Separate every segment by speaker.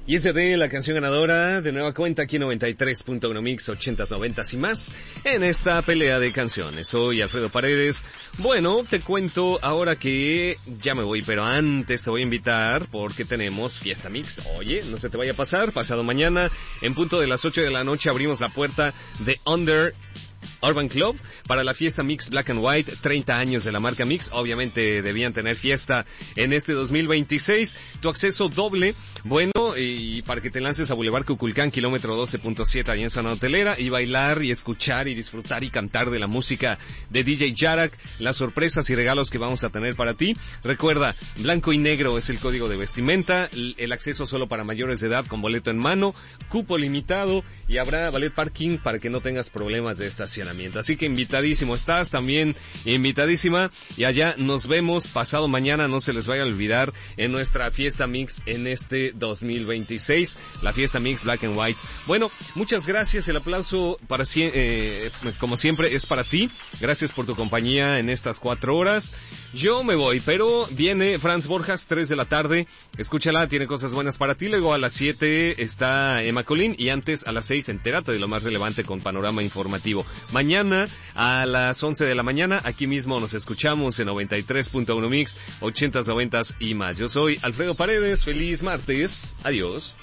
Speaker 1: Y ese de la canción ganadora, de nueva cuenta aquí 93.1 Mix, 80s, 90s y más, en esta pelea de canciones. Soy Alfredo Paredes. Bueno, te cuento ahora que ya me voy, pero antes te voy a invitar porque tenemos Fiesta Mix. Oye, no se te vaya a pasar, pasado mañana, en punto de las 8 de la noche abrimos la puerta de Under Urban Club para la fiesta Mix Black and White, 30 años de la marca Mix. Obviamente debían tener fiesta en este 2026. Tu acceso doble, bueno, y para que te lances a Boulevard Cuculcán, kilómetro 12.7, ahí en zona hotelera, y bailar y escuchar y disfrutar y cantar de la música de DJ Yarak, las sorpresas y regalos que vamos a tener para ti. Recuerda, blanco y negro es el código de vestimenta, el acceso solo para mayores de edad con boleto en mano, cupo limitado y habrá ballet parking para que no tengas problemas de estacionamiento. Así que invitadísimo estás, también invitadísima, y allá nos vemos pasado mañana, no se les vaya a olvidar, en nuestra fiesta Mix en este 2026, la fiesta Mix Black and White. Bueno, muchas gracias, el aplauso para como siempre es para ti, gracias por tu compañía en estas 4 horas. Yo me voy, pero viene Franz Borjas, 3 de la tarde, escúchala, tiene cosas buenas para ti. Luego a las 7 está Emma Colín, y antes a las 6 entérate de lo más relevante con panorama informativo. Mañana a las 11 de la mañana, aquí mismo nos escuchamos en 93.1 Mix, 80s, 90s y más. Yo soy Alfredo Paredes, feliz martes, adiós.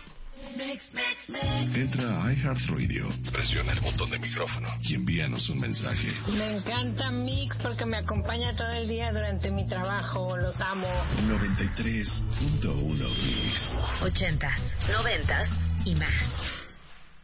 Speaker 2: Entra a iHeartRadio, presiona el botón de micrófono y envíanos un mensaje.
Speaker 3: Me encanta Mix porque me acompaña todo el día durante mi trabajo, los amo.
Speaker 2: 93.1 Mix.
Speaker 4: 80s, 90s y más.